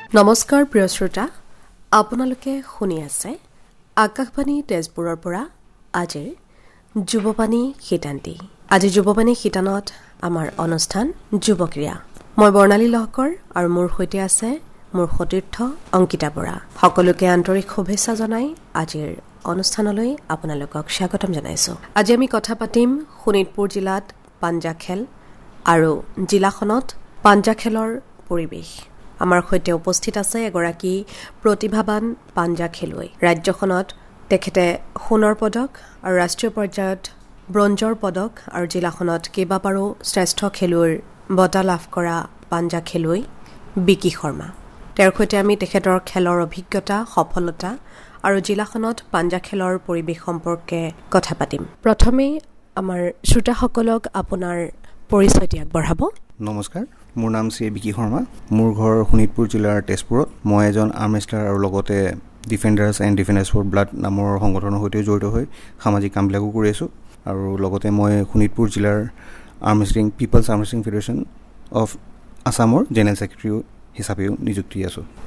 নমস্কাৰ প্ৰিয় শ্ৰোতা, আপোনালোকে শুনি আছে আকাশবাণী তেজপুৰৰ পৰা আজিৰ যুৱবাণী শিতান্তি। আজি যুৱবাণী শিতানত আমাৰ অনুষ্ঠান যুৱক্ৰিয়া। মই বৰ্ণালী লহকৰ আৰু মোৰ সৈতে আছে মোৰ সতীৰ্থ অংকিতা বৰা। সকলোকে আন্তৰিক শুভেচ্ছা জনাই আজিৰ অনুষ্ঠানলৈ আপোনালোকক স্বাগতম জনাইছোঁ। আজি আমি কথা পাতিম শোণিতপুৰ জিলাত পাঞ্জা খেল আৰু জিলাখনত পাঞ্জা খেলৰ পৰিৱেশ। আমাৰ সৈতে উপস্থিত আছে এগৰাকী প্ৰতিভাৱান পাঞ্জা খেলুৱৈ। ৰাজ্যখনত তেখেতে সোণৰ পদক আৰু ৰাষ্ট্ৰীয় পৰ্যায়ত ব্ৰঞ্জৰ পদক আৰু জিলাখনত কেইবাবাৰো শ্ৰেষ্ঠ খেলুৱৈৰ বঁটা লাভ কৰা পাঞ্জা খেলুৱৈ বিকি শৰ্মা। তেওঁৰ সৈতে আমি তেখেতৰ খেলৰ অভিজ্ঞতা, সফলতা আৰু জিলাখনত পাঞ্জা খেলৰ পৰিৱেশ সম্পৰ্কে কথা পাতিম। প্ৰথমে আমাৰ শ্ৰোতাসকলক আপোনাৰ পৰিচয়টি আগবঢ়াব। নমস্কাৰ, মোৰ নাম শ্ৰী বিকি শৰ্মা। মোৰ ঘৰ শোণিতপুৰ জিলাৰ তেজপুৰত। মই এজন আৰ্মৰেষ্টলাৰ আৰু লগতে ডিফেণ্ডাৰ্ছ এণ্ড ডিফেণ্ডাৰ্ছ ফৰ ব্লাড নামৰ সংগঠনৰ সৈতে জড়িত হৈ সামাজিক কামবিলাকো কৰি আছোঁ। আৰু লগতে মই শোণিতপুৰ জিলাৰ পিপলছ আৰ্মৰেষ্টলিং ফেডাৰেশ্যন অফ আছামৰ জেনেৰেল ছেক্ৰেটাৰী হিচাপেও নিযুক্তি আছোঁ।